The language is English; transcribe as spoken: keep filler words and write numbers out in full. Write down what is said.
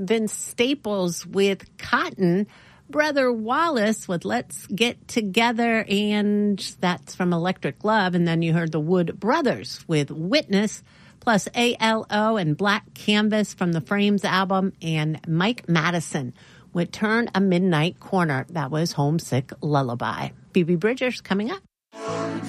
Vince Staples with Cotton. Brother Wallace with Let's Get Together, and that's from Electric Love. And then you heard the Wood Brothers with Witness, plus A L O and Black Canvas from the Frames album, and Mike Madison with Turn a Midnight Corner. That was Homesick Lullaby. B B Bridgers coming up.